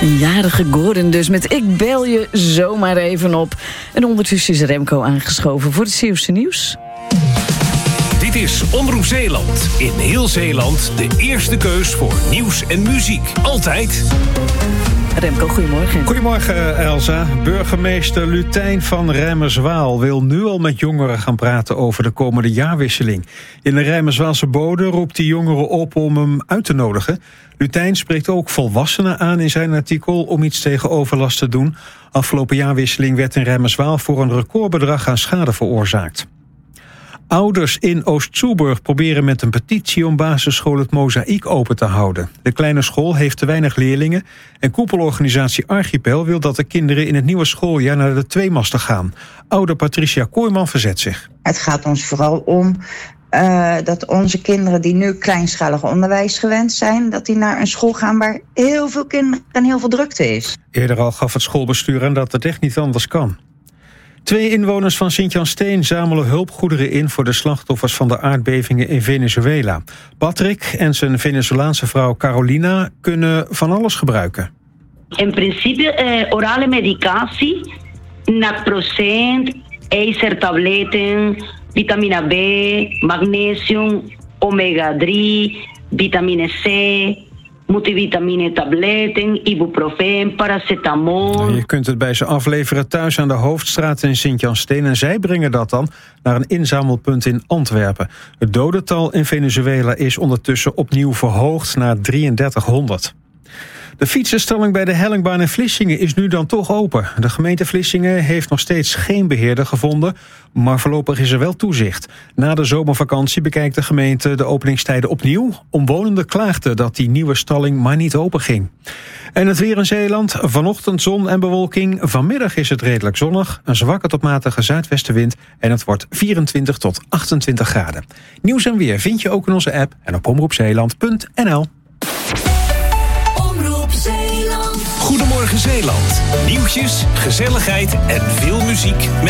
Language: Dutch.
Een jarige Gordon dus met Ik bel je zomaar even op. En ondertussen is Remco aangeschoven voor het Zeeuwse nieuws. Dit is Omroep Zeeland. In heel Zeeland de eerste keus voor nieuws en muziek. Altijd. Remco, goedemorgen. Goedemorgen, Elsa. Burgemeester Lutijn van Rijmerswaal wil nu al met jongeren gaan praten over de komende jaarwisseling. In de Rijmerswaalse Bode roept hij jongeren op om hem uit te nodigen. Lutijn spreekt ook volwassenen aan in zijn artikel om iets tegen overlast te doen. Afgelopen jaarwisseling werd in Rijmerswaal voor een recordbedrag aan schade veroorzaakt. Ouders in Oost-Soeburg proberen met een petitie om basisschool het Mozaïek open te houden. De kleine school heeft te weinig leerlingen en koepelorganisatie Archipel wil dat de kinderen in het nieuwe schooljaar naar de tweemasten gaan. Ouder Patricia Kooijman verzet zich. Het gaat ons vooral om dat onze kinderen die nu kleinschalig onderwijs gewend zijn, dat die naar een school gaan waar heel veel kinderen en heel veel drukte is. Eerder al gaf het schoolbestuur aan dat het echt niet anders kan. 2 inwoners van Sint-Jansteen zamelen hulpgoederen in voor de slachtoffers van de aardbevingen in Venezuela. Patrick en zijn Venezolaanse vrouw Carolina kunnen van alles gebruiken. In principe orale medicatie, naproxen, ijzertabletten, vitamine B, magnesium, omega-3, vitamine C, multivitamine tabletten, ibuprofen, paracetamol. Je kunt het bij ze afleveren thuis aan de Hoofdstraat in Sint-Jansteen en zij brengen dat dan naar een inzamelpunt in Antwerpen. Het dodental in Venezuela is ondertussen opnieuw verhoogd naar 3300. De fietsenstalling bij de hellingbaan in Vlissingen is nu dan toch open. De gemeente Vlissingen heeft nog steeds geen beheerder gevonden, maar voorlopig is er wel toezicht. Na de zomervakantie bekijkt de gemeente de openingstijden opnieuw. Omwonenden klaagden dat die nieuwe stalling maar niet open ging. En het weer in Zeeland, vanochtend zon en bewolking. Vanmiddag is het redelijk zonnig, een zwakke tot matige zuidwestenwind en het wordt 24 tot 28 graden. Nieuws en weer vind je ook in onze app en op omroepzeeland.nl. Goedemorgen Zeeland. Nieuwtjes, gezelligheid en veel muziek met